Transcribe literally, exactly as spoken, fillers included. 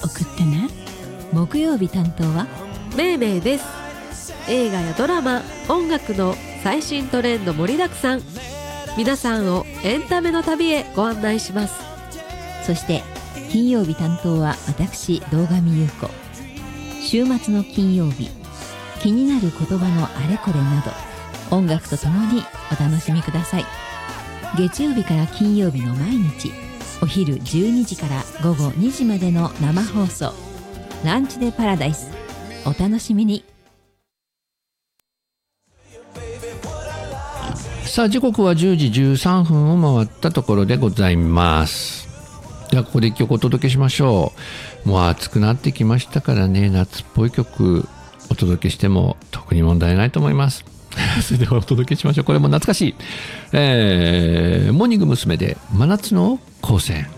送ってね。木曜日担当はめいめいです。映画やドラマ、音楽の最新トレンド盛りだくさん。皆さんをエンタメの旅へご案内します。 そして金曜日担当は私、堂上優子。週末の金曜日、気になる言葉のあれこれなど、音楽とともにお楽しみください。月曜日から金曜日の毎日、お昼じゅうにじから午後にじまでの生放送、ランチでパラダイス。お楽しみに。 さあ、時刻はじゅうじじゅうさんぷんを回ったところでございます。ではここで一曲お届けしましょう。もう暑くなってきましたからね、夏っぽい曲お届けしても特に問題ないと思います。それではお届けしましょう。これも懐かしい、えー、モーニング娘。で真夏の光線。